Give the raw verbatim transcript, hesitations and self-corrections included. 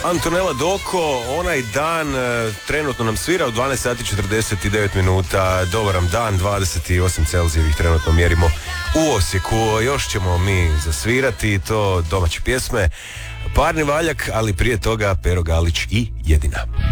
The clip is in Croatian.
Antonella Doko, onaj dan e, trenutno nam svira u dvanaest sati četrdeset devet minuta. Dobar nam dan, dvadeset osam Celzijevih trenutno mjerimo u Osijeku. Još ćemo mi zasvirati to domaće pjesme. Parni valjak, ali prije toga Pero Galić i Jedina.